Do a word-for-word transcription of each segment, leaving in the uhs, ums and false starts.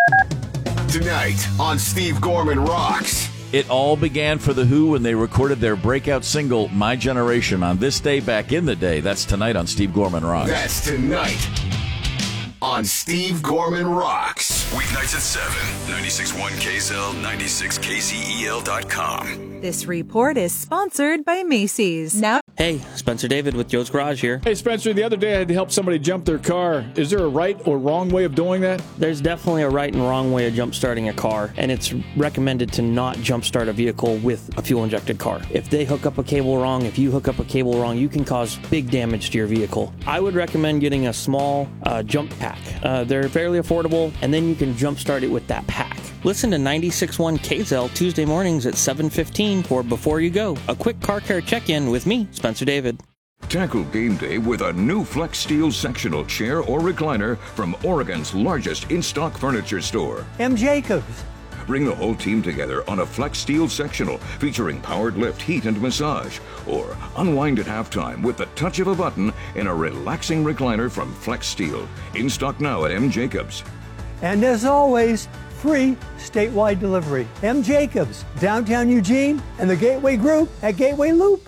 Tonight on Steve Gorman Rocks. It all began for The Who when they recorded their breakout single, My Generation, on this day back in the day. That's tonight on Steve Gorman Rocks. That's tonight on Steve Gorman Rocks. Weeknights at seven, ninety-six point one K S L, ninety-six K Z E L dot com. This report is sponsored by Macy's. Now, hey, Spencer David with Joe's Garage here. Hey, Spencer, the other day I had to help somebody jump their car. Is there a right or wrong way of doing that? There's definitely a right and wrong way of jump starting a car, and it's recommended to not jump start a vehicle with a fuel-injected car. If they hook up a cable wrong, if you hook up a cable wrong, you can cause big damage to your vehicle. I would recommend getting a small uh, jump pack. Uh, they're fairly affordable, and then you can jump start it with that pack. Listen to ninety-six point one K S L Tuesday mornings at seven fifteen for Before You Go, a quick car care check-in with me, Spencer David. Tackle game day with a new Flex Steel sectional chair or recliner from Oregon's largest in-stock furniture store, M. Jacobs. Bring the whole team together on a Flex Steel sectional featuring powered lift, heat, and massage. Or unwind at halftime with the touch of a button in a relaxing recliner from Flex Steel. In stock now at M. Jacobs. And as always, free statewide delivery. M. Jacobs, downtown Eugene, and the Gateway Group at Gateway Loop.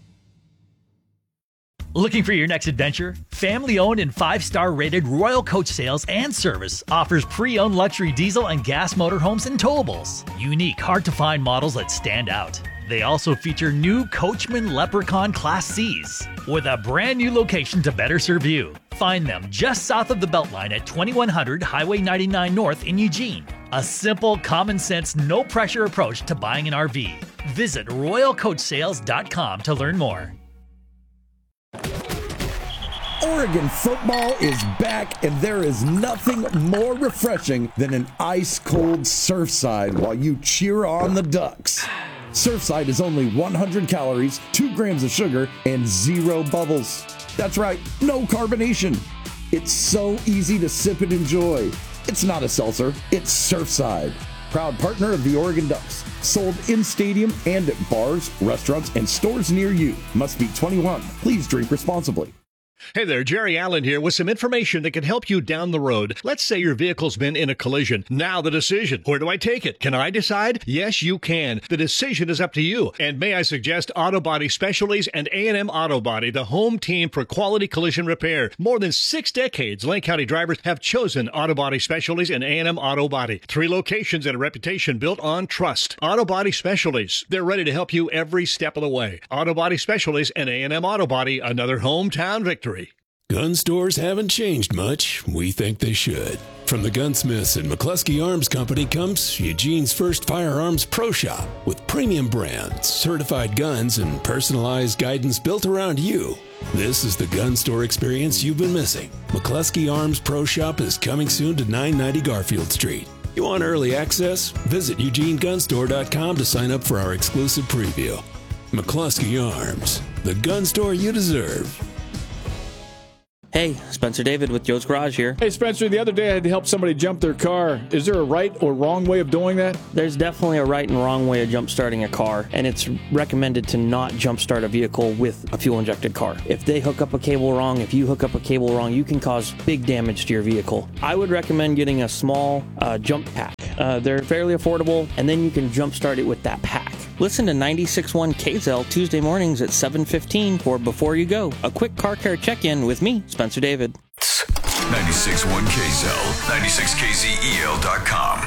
Looking for your next adventure? Family-owned and five-star rated Royal Coach Sales and Service offers pre-owned luxury diesel and gas motorhomes and towables. Unique, hard-to-find models that stand out. They also feature new Coachman Leprechaun Class C's with a brand new location to better serve you. Find them just south of the Beltline at twenty-one hundred Highway ninety-nine North in Eugene. A simple, common-sense, no-pressure approach to buying an R V. Visit royal coach sales dot com to learn more. Oregon football is back, and there is nothing more refreshing than an ice-cold Surfside while you cheer on the Ducks. Surfside is only one hundred calories, two grams of sugar, and zero bubbles. That's right, no carbonation. It's so easy to sip and enjoy. It's not a seltzer, it's Surfside. Proud partner of the Oregon Ducks. Sold in stadium and at bars, restaurants, and stores near you. Must be twenty-one. Please drink responsibly. Hey there, Jerry Allen here with some information that can help you down the road. Let's say your vehicle's been in a collision. Now the decision. Where do I take it? Can I decide? Yes, you can. The decision is up to you. And may I suggest Auto Body Specialties and A and M Auto Body, the home team for quality collision repair. More than six decades, Lane County drivers have chosen Auto Body Specialties and A and M Auto Body. Three locations and a reputation built on trust. Auto Body Specialties. They're ready to help you every step of the way. Auto Body Specialties and A and M Auto Body, another hometown victory. Gun stores haven't changed much. We think they should. From the Gunsmiths and McCluskey Arms Company comes Eugene's first firearms pro shop with premium brands, certified guns, and personalized guidance built around you. This is the gun store experience you've been missing. McCluskey Arms Pro Shop is coming soon to nine ninety Garfield Street. You want early access? Visit eugene gun store dot com to sign up for our exclusive preview. McCluskey Arms, the gun store you deserve. Hey, Spencer David with Joe's Garage here. Hey, Spencer, the other day I had to help somebody jump their car. Is there a right or wrong way of doing that? There's definitely a right and wrong way of jump starting a car, and it's recommended to not jump start a vehicle with a fuel-injected car. If they hook up a cable wrong, if you hook up a cable wrong, you can cause big damage to your vehicle. I would recommend getting a small uh, jump pack. Uh, they're fairly affordable, and then you can jump start it with that pack. Listen to ninety-six point one K S L Tuesday mornings at seven fifteen for Before You Go, a quick car care check-in with me, Spencer David. ninety-six point one K S L, ninety-six K Z E L dot com.